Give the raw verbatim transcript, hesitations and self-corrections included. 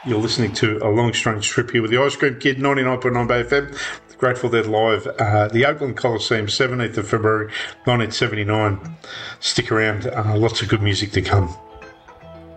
You're listening to A Long Strange Trip here with the Ice Cream Kid, ninety-nine point nine Bay F M. Grateful Dead live, uh, the Oakland Coliseum, seventeenth of February, nineteen seventy-nine. Stick around, uh, lots of good music to come.